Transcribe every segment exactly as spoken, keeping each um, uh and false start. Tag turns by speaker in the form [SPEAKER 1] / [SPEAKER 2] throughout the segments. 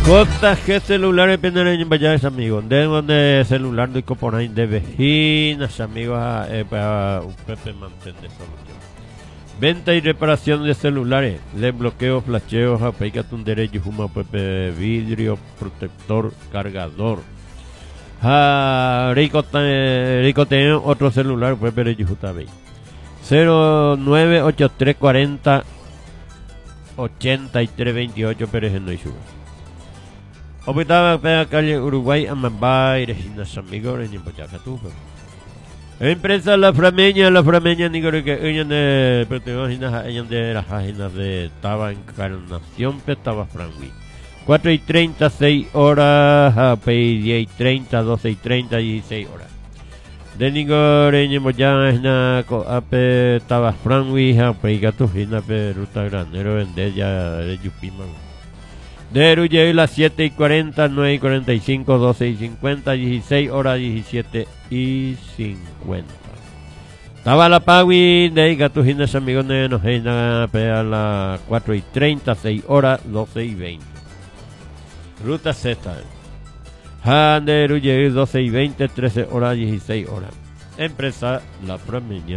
[SPEAKER 1] Costas que celulares pendientes en vallas amigos. De donde celular no hay componer de vecinas amigos eh, para un Pepe mantén de solución. Venta y reparación de celulares, desbloqueo, flasheos, apaica tu derecho, huma Pepe vidrio, protector, cargador. Ah, rico rico tiene otro celular Pepe de Yujutabey. cero nueve ocho tres cuarenta ochenta y tres veintiocho Pérez en Noisur. Opitaba pega calle Uruguay Amambay Reginas amigos en Pochacatupa. Empresa La Frameña, La Frameña ni creo que ella de pertenecinas ella de las páginas de Taba Encarnación Petaba Frangui. cuatro y treinta, seis horas, a diez y treinta, doce y treinta, dieciséis horas. De Nigore ya es na ape Taba Frangui, a Peigatu Hina pe Ruta Granero en de ya de Yupima. De Ruye las siete y cuarenta, nueve y cuarenta y cinco, doce y cincuenta, dieciséis horas, diecisiete y cincuenta. Estaba la Pagui de Gatujinas amigos de Nojena a las cuatro y treinta, seis horas, doce y veinte. Ruta Z. Han de Ruye doce y veinte, trece horas, dieciséis horas. Empresa La Frameña.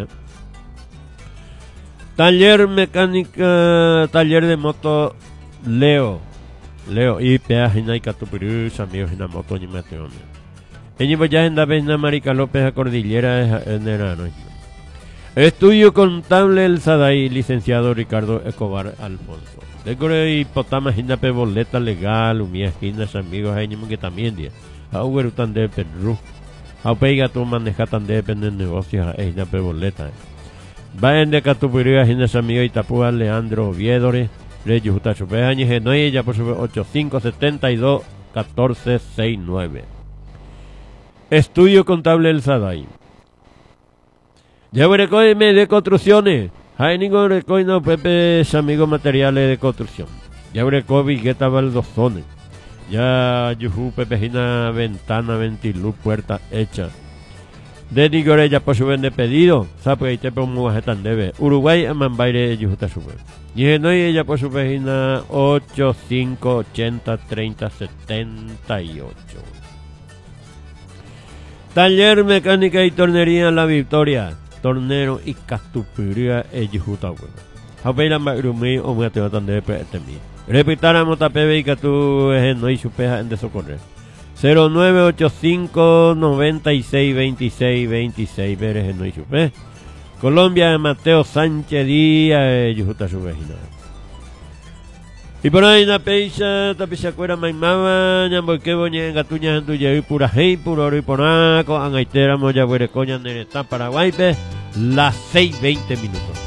[SPEAKER 1] Taller mecánica, taller de moto Leo. Leo y peaje y catupirus amigos en la moto ni mateón. En ya en la vez Marica López a Cordillera en el ano. Estudio contable el Sadai, licenciado Ricardo Escobar Alfonso. De y potama en la boleta legal, umia esquinas amigos hay que también día. A Uber tan de Perú. A peiga tu maneja tan de depende de negocios en la boleta. Vayan de catupirus en ese amigo y tapúa Leandro Viedore. Reyes Jutacho Peañez en ella por su ocho cinco siete dos uno cuatro seis nueve. Estudio contable el Sadai. Ya recoime de construcciones. Hay ningún recoino Pepe amigos materiales de construcción. Ya recobi gueta baldozones. Ya yuju Pepe gina ventana, ventiluz, puerta hecha. De Nigore ya por su vende pedido. Sapo y te pongo tan debe. Uruguay a Mambaire yujuta super. Y en hoy ella por su página ocho cinco ochenta treinta setenta y ocho. Taller mecánica y tornería La Victoria. Tornero y castupiría ejijuta bueno. Hapeila magrumi o me ateo tan de pretemi. Repitara motapebe y catu en hoy su peja en de socorrer. cero nueve ocho cinco noventa y seis veintiséis veintiséis Pérez en hoy su peja. Colombia, Mateo Sánchez Díaz, Yujuta su vecina. Y por ahí na peisa, tapisa cuera maimaba, ñamboque boñe, gatuña, anduya y pura hey, puro oro y ponaco, angaitera, moya, huere coña, en Paraguay, las seis veinte minutos.